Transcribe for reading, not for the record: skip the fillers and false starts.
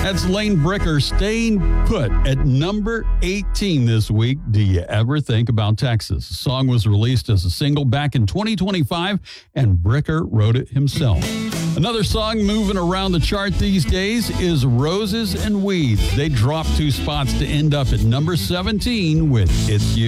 That's Lane Bricker staying put at number 18 this week. Do you ever think about Texas? The song was released as a single back in 2025, and Bricker wrote it himself. Another song moving around the chart these days is Roses and Weeds. They dropped 2 spots to end up at number 17 with It's You.